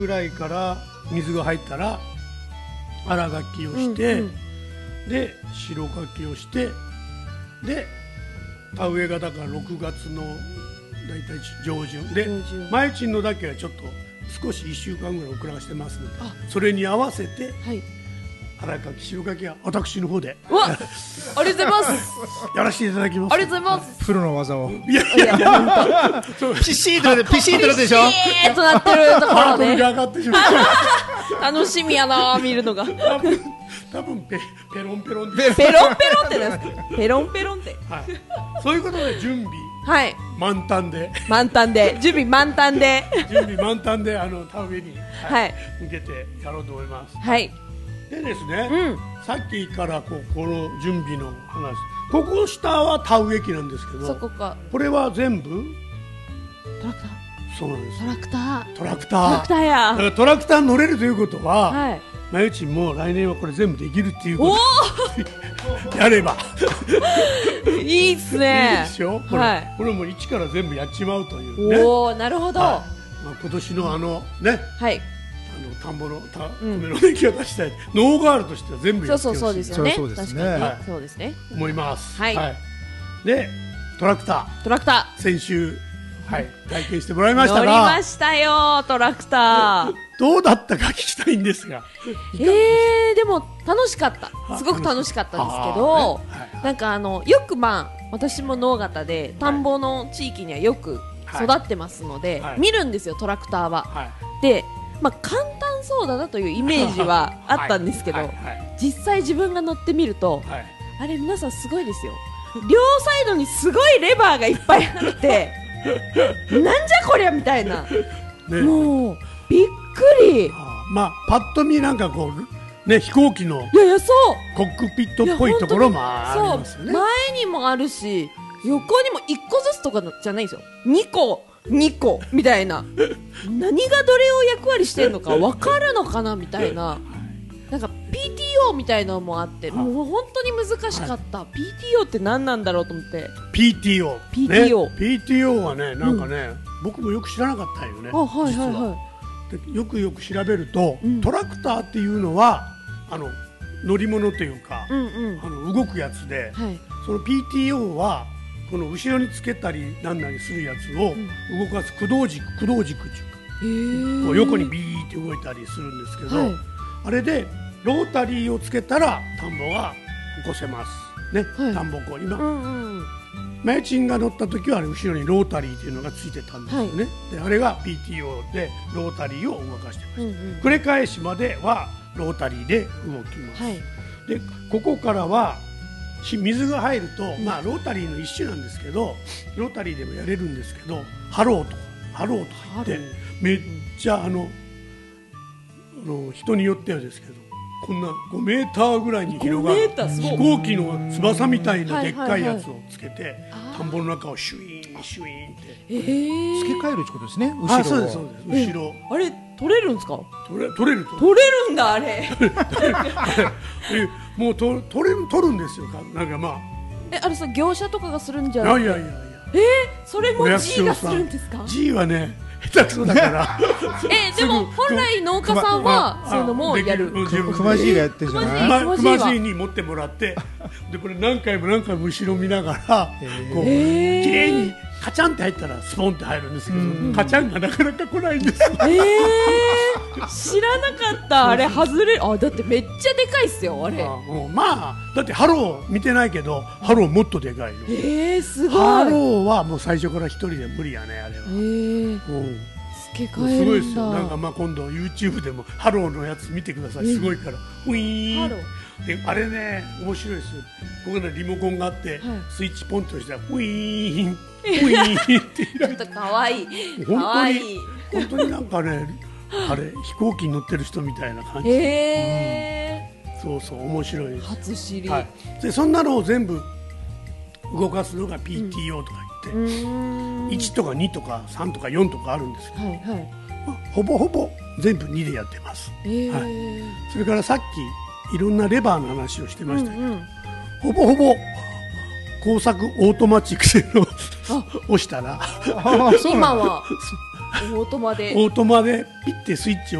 ぐらいから水が入ったら荒書きをして、で白書きをして、で田植えがだから6月のだいたい上旬で、マユチンのだけはちょっと少し1週間ぐらい遅らせてますので、それに合わせて、荒書き白書きは私の方でありがとうございますやらせていただきます。 ありがとうございます。 プロの技をいやピシッとでピシッとでしょ。 ピシッとなってるところで上がってしまう楽しみやな見るのが。 多分ペロンペロンペロンペロンってなんですか。ペロンペロンって、 そういうことで準備満タンで準備満タンで田植えに、向けてやろうと思います。でですね、さっきからこの準備の話、ここ下は田植え機なんですけど、 そこかこれは全部トラクター。 そうなんです。 トラクターや。 だからトラクターに乗れるということは、マユチンも来年はこれ全部できるっていうことやればいいっすね。 いいでしょ。これも一から全部やっちまうというね。 おお、なるほど。 今年のね、田んぼの米の出来を出したい、ノーガールとしては全部やってほしい。 そうですよね。 そうですね。 確かにそうですね。 思います。でトラクター先週体験してもらいましたが、 乗りましたよトラクター。 どうだったか聞きたいんですが。 でも楽しかった。すごく楽しかったんですけど、なんかよく私も農型で田んぼの地域にはよく育ってますので、見るんですよトラクターは。で、簡単そうだなというイメージはあったんですけど、実際自分が乗ってみると、あれ皆さんすごいですよ。両サイドにすごいレバーがいっぱいあってなんじゃこりゃみたいな、もうびっくり。 パッと見なんかこうね、飛行機のコックピットっぽいところもありますよね。 前にもあるし横にも1個ずつとかじゃないんですよ。2個みたいな何がどれを役割してるのか分かるのかなみたいな、なんか PTO みたいなのもあって、もう本当に難しかった。PTO って何なんだろうと思って。 PTO はね、なんかね、僕もよく知らなかったよね。実はよく調べると、トラクターっていうのは乗り物というか、動くやつで、その PTO はこの後ろにつけたりなんなりするやつを動かす駆動軸っていうか、こう横にビーって動いたりするんですけど、あれでロータリーをつけたら田んぼが起こせますね。田んぼこう今、マユチンが乗った時はあれ後ろにロータリーっていうのがついてたんですよね。であれが PTO でロータリーを動かしてました。繰り返しまではロータリーで動きます。でここからは水が入ると、ロータリーの一種なんですけど、ロータリーでもやれるんですけど、ハローとか言ってめっちゃ人によってはですけど、こんな5メーターぐらいに広がる飛行機の翼みたいなでっかいやつをつけて、田んぼの中をシュイーンシュイーンって付け替えるってことですね。後ろそうです後ろあれ取れるんですか。 取れるんだあれもう取るんですよ。なんかあれさ、業者とかがするんじゃない。 いやそれも G がするんですか。 G はね下手くそだからでも本来農家さんはそういうのもやる。 熊 G がやってるじゃない。 熊 G に持ってもらって、でこれ何回も後ろ見ながらこう綺麗にカチャンって入ったらスポンって入るんですけど、カチャンがなかなか来ないんですよ。 知らなかった。あれ外れだってめっちゃでかいっすよあれ。 だってハロー見てないけど、ハローもっとでかいよ。 すごい。 ハローはもう最初から一人で無理やねあれは。 付け替えるんだ。 すごいですよ。なんか今度 YouTube でもハローのやつ見てください。すごいから。ウィーンであれね面白いですよ。ここにリモコンがあって、スイッチポンとしたらウィーンウィーンってちょっと可愛い。 本当になんかね、あれ飛行機に乗ってる人みたいな感じ。そう面白いです。 初知り。 でそんなのを全部動かすのが PTO とか言って、1とか2とか3とか4とかあるんですけど、ほぼほぼ全部2でやってます。それからさっきいろんなレバーの話をしてましたけど、ほぼほぼ工作オートマチックでの押したら今はオートマでオートマでピッてスイッチ